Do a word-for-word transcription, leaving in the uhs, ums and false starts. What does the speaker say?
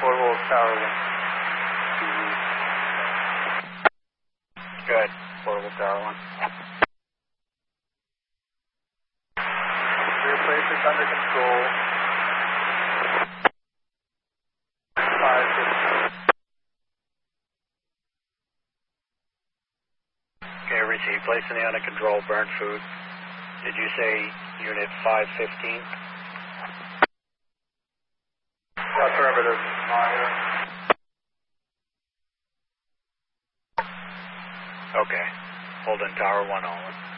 Portable Tower one. Good. Portable Tower one. Rear place is under control. five fifteen. Okay, receive. Placing the under control, burnt food. Did you say unit five fifteen? Affirmative. Monitor. Okay. Hold in Tower one, Olin.